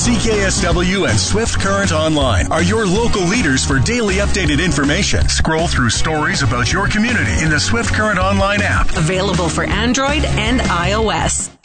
CKSW and Swift Current Online are your local leaders for daily updated information. Scroll through stories about your community in the Swift Current Online app. Available for Android and iOS.